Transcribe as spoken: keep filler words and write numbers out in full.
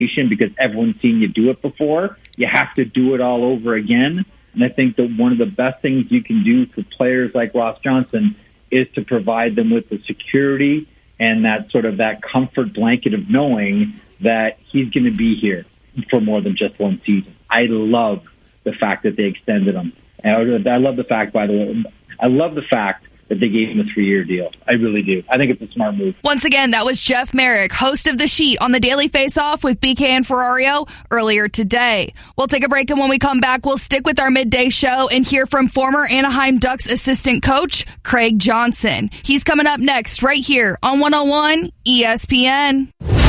because everyone's seen you do it before. You have to do it all over again. And I think that one of the best things you can do for players like Ross Johnston is to provide them with the security and that sort of that comfort blanket of knowing that he's going to be here for more than just one season. I love the fact that they extended him. And I love the fact, by the way, I love the fact that they gave him a three-year deal. I really do. I think it's a smart move. Once again, that was Jeff Marek, host of The Sheet on the Daily Face-Off with B K and Ferrario earlier today. We'll take a break, and when we come back, we'll stick with our midday show and hear from former Anaheim Ducks assistant coach Craig Johnson. He's coming up next right here on one oh one E S P N.